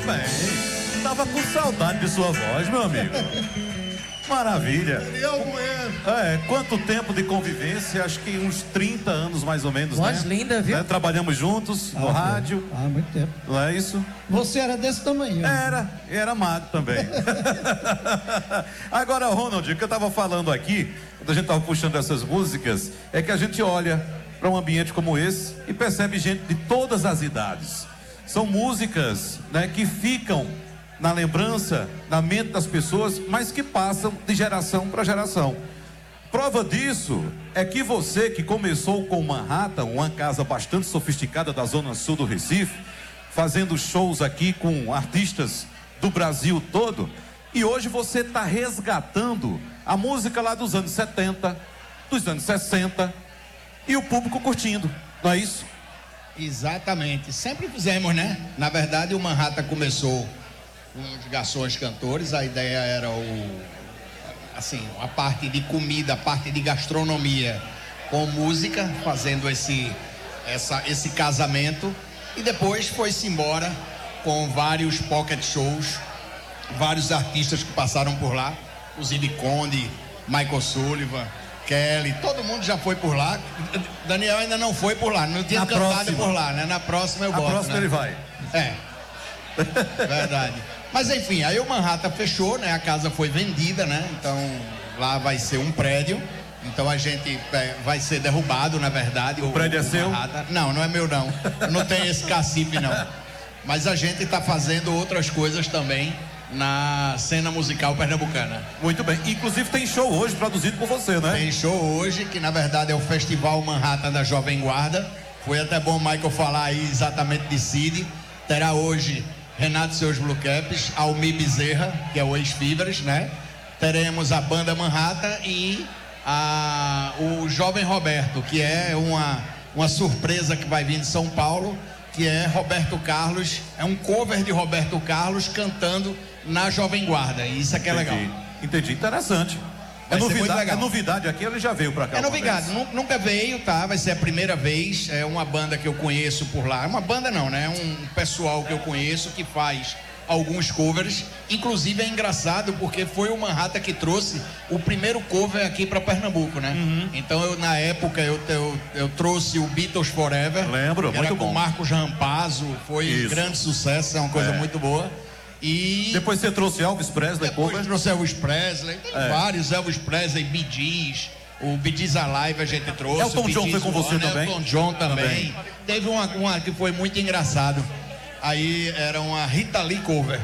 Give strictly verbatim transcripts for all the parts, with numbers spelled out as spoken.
bem. Tava com saudade de sua voz, meu amigo. Maravilha. É, quanto tempo de convivência? Acho que uns trinta anos mais ou menos, voz né? linda, viu? Né? Trabalhamos juntos Ah, no ok. rádio. Ah, muito tempo. Não é isso? Você era desse tamanho. Era, e era magro também. Agora, Ronald, o que eu tava falando aqui, quando a gente tava puxando essas músicas, é que a gente olha para um ambiente como esse e percebe gente de todas as idades. São músicas, né, que ficam na lembrança, na mente das pessoas, mas que passam de geração para geração. Prova disso é que você que começou com Manhattan, uma casa bastante sofisticada da zona sul do Recife, fazendo shows aqui com artistas do Brasil todo, e hoje você está resgatando a música lá dos anos setenta, dos anos sessenta, e o público curtindo, não é isso? Exatamente, sempre fizemos, né? Na verdade, o Manhattan começou com os garçons cantores, a ideia era o, assim, a parte de comida, a parte de gastronomia com música, fazendo esse, essa, esse casamento, e depois foi-se embora com vários pocket shows, vários artistas que passaram por lá, o Zilli Conde, Michael Sullivan, Kelly, todo mundo já foi por lá. Daniel ainda não foi por lá, não tinha Na cantado próxima. por lá, né? Na próxima eu A boto, próxima né? ele vai. É, verdade. Mas enfim, aí o Manhattan fechou, né? A casa foi vendida, né? Então lá vai ser um prédio. Então a gente é, vai ser derrubado, na verdade. O, o prédio é seu? Manhattan. Não, não é meu não. Não tem esse cacife não. Mas a gente está fazendo outras coisas também na cena musical pernambucana. Muito bem. Inclusive tem show hoje produzido por você, né? Tem show hoje, que na verdade é o Festival Manhattan da Jovem Guarda. Foi até bom o Michael falar aí exatamente de Cid. Terá hoje Renato e seus Blue Caps, Almir Bezerra, que é o ex-Fibras, né? Teremos a banda Manhattan e a, o Jovem Roberto, que é uma, uma surpresa que vai vir de São Paulo, que é Roberto Carlos, é um cover de Roberto Carlos cantando na Jovem Guarda, e isso é que é Entendi. legal. Entendi, interessante. É Vai ser muito novidade, legal. é novidade aqui, ele já veio pra cá. É uma novidade, vez. nu- nunca veio, tá? Vai ser a primeira vez. É uma banda que eu conheço por lá. É uma banda não, né? É um pessoal que eu conheço que faz alguns covers. Inclusive é engraçado porque foi o Manhattan que trouxe o primeiro cover aqui para Pernambuco, né? Uhum. Então eu na época eu, eu, eu trouxe o Beatles Forever. Lembro, que era muito com bom. Marcos Rampazzo, foi Isso. grande sucesso, é uma coisa É. muito boa. E Depois você trouxe Elvis Presley, depois cover. trouxe Elvis Presley, tem É. vários, Elvis Presley, Bee Gees, o Bee Gees Alive a gente trouxe. Elton o Bee John Gees foi com você One, também? Elton John também. Também. Teve uma, uma que foi muito engraçado. Aí era uma Rita Lee cover.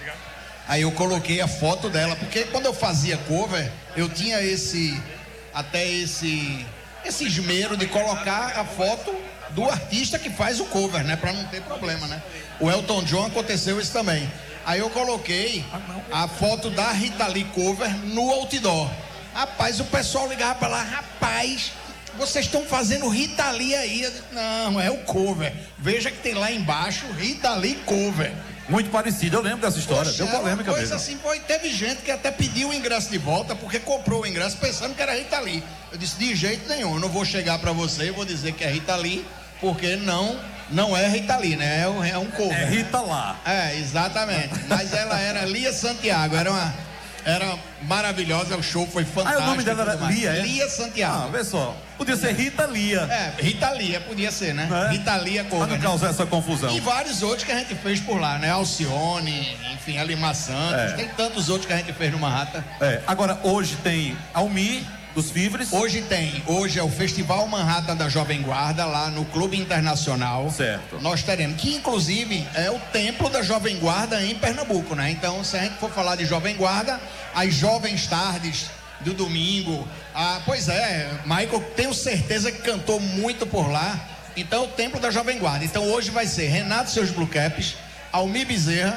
Aí eu coloquei a foto dela, porque quando eu fazia cover, eu tinha esse, até esse, esse esmero de colocar a foto do artista que faz o cover, né? Pra não ter problema, né? O Elton John aconteceu isso também. Aí eu coloquei a foto da Rita Lee cover no outdoor. Rapaz, o pessoal ligava pra lá, rapaz, vocês estão fazendo Rita Lee aí. Eu disse, não, é o cover. Veja que tem lá embaixo Rita Lee cover. Muito parecido, eu lembro dessa história. Poxa, Deu polêmica era uma coisa mesmo. assim, foi, teve gente que até pediu o ingresso de volta porque comprou o ingresso pensando que era Rita Lee. Eu disse, de jeito nenhum, eu não vou chegar pra você e vou dizer que é Rita Lee, porque não, não é Rita Lee, né? É um, é um cover. É Rita lá. É, exatamente. Mas ela era Lia Santiago, era uma, era maravilhosa, o show foi Ah, fantástico. o nome dela e tudo era mais. Lia, é? Lia Santiago. Ah, vê só. Podia ser Rita Lia. É, Rita Lia, podia ser, né? É? Rita Lia Pra cover. não né? causar essa confusão. E vários outros que a gente fez por lá, né? Alcione, enfim, Alima Santos, É. tem tantos outros que a gente fez no Manhattan. É, agora hoje tem Almir dos Fibres. Hoje tem, hoje é o Festival Manhattan da Jovem Guarda, lá no Clube Internacional. Certo. Nós teremos, que inclusive é o templo da Jovem Guarda em Pernambuco, né? Então, se a gente for falar de Jovem Guarda, as Jovens Tardes do domingo, ah, pois é, Michael, tenho certeza que cantou muito por lá. Então, é o templo da Jovem Guarda. Então, hoje vai ser Renato e seus Blue Caps, Almir Bezerra,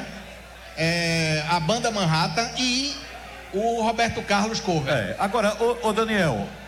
é, a banda Manhattan e o Roberto Carlos cover. É, agora, ô, ô Daniel,